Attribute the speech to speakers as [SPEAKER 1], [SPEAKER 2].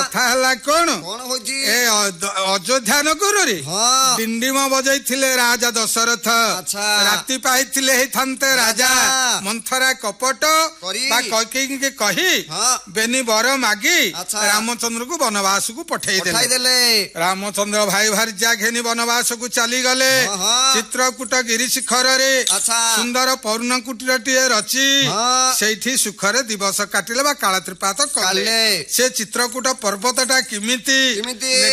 [SPEAKER 1] କଥା ହେଲା କଣ
[SPEAKER 2] କଣ ହଉଛି
[SPEAKER 1] ଏ ଅଯୋଧ୍ୟା ନଗରରେ ଡିଣ୍ଡିମ ବଜେଇଥିଲେ ରାଜା ଦଶରଥ ରାତି ପାଇଥିଲେ ହେଇଥାନ୍ତେ ରାଜା ମନ୍ଥରା କପଟ ବା କୈକେୟୀଙ୍କୁ କହି ବେନି ବର ମାଗି ରାମଚନ୍ଦ୍ରକୁ ବନବାସକୁ ପଠେଇଦେଲେ ରାମଚନ୍ଦ୍ର ଭାଇ ଭାର୍ଯ୍ୟା ଘେନି ବନବାସକୁ ଚାଲିଗଲେ ଚିତ୍ରକୂଟ ଗିରି ଶିଖରରେ ସୁନ୍ଦର ପୌର୍ଣ୍ଣ କୁଟୀରଟିଏ ରଚି ସେଇଠି ସୁଖରେ ଦିବସ କାଟିଲେ ବା କାଳତ୍ରିପାତ କଲେ ସେ ଚିତ୍ରକୂଟ ପର୍ବତଟା କେମିତି